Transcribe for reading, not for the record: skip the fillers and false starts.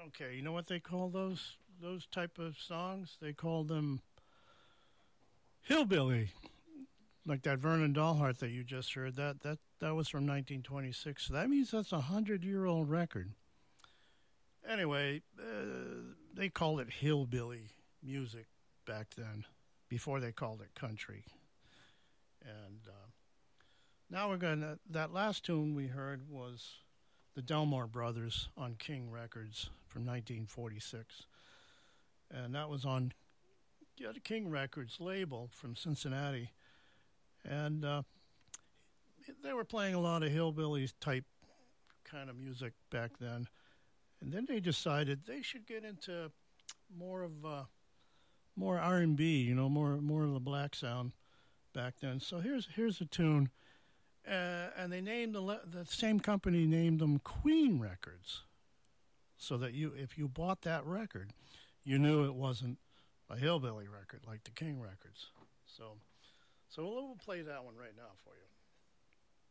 Okay, you know what they call those type of songs? They call them hillbilly, like that Vernon Dalhart that you just heard. That was from 1926. So that means that's a 100-year-old record. Anyway, they called it hillbilly music back then, before they called it country. And now we're going to, that last tune we heard was the Delmore Brothers on King Records from 1946. And that was on the King Records label from Cincinnati. And they were playing a lot of hillbilly type kind of music back then. And then they decided they should get into more of more R&B, more of the black sound back then. So here's a tune, and they named the same company named them Queen Records, so that if you bought that record, you knew it wasn't a hillbilly record like the King Records. So we'll play that one right now for you.